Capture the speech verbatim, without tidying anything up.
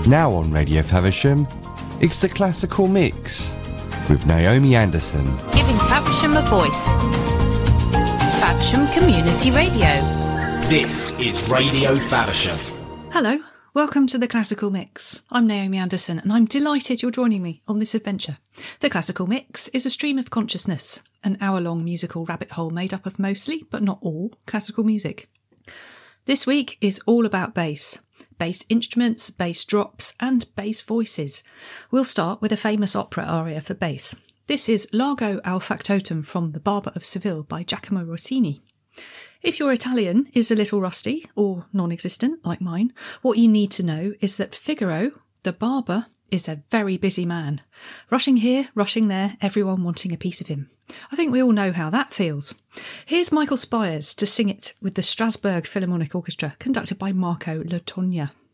Now on Radio Faversham, it's the Classical Mix with Naomi Anderson. Giving Faversham a voice. Faversham Community Radio. This is Radio Faversham. Hello, welcome to the Classical Mix. I'm Naomi Anderson and I'm delighted you're joining me on this adventure. The Classical Mix is a stream of consciousness, an hour-long musical rabbit hole made up of mostly, but not all, classical music. This week is all about bass. Bass instruments, bass drops and bass voices. We'll start with a famous opera aria for bass. This is Largo al Factotum from The Barber of Seville by Giacomo Rossini. If your Italian is a little rusty or non-existent like mine, what you need to know is that Figaro, the barber, is a very busy man. Rushing here, rushing there, everyone wanting a piece of him. I think we all know how that feels. Here's Michael Spires to sing it with the Strasbourg Philharmonic Orchestra, conducted by Marco Latogna.